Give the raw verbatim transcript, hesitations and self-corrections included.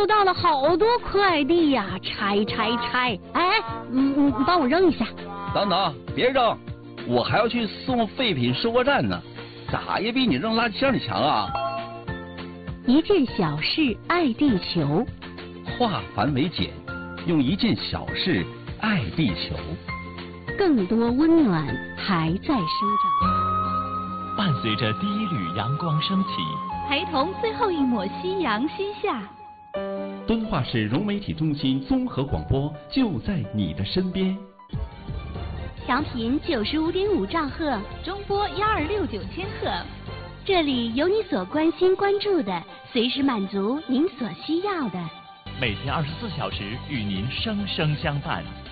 收到了好多快递呀，拆拆拆！哎，嗯，你帮我扔一下。 等等，别扔，我还要去送废品收货站呢，咋也比你扔垃圾箱里强啊！ 一件小事爱地球， 化繁为简，用一件小事爱地球。 更多温暖还在生长， 伴随着第一缕阳光升起， 陪同最后一抹夕阳西下。 敦化市融媒体中心综合广播就在你的身边。 调频九十五点五兆赫， 中波幺二六九千赫。 这里有你所关心关注的，随时满足您所需要的。 每天二十四小时与您生生相伴。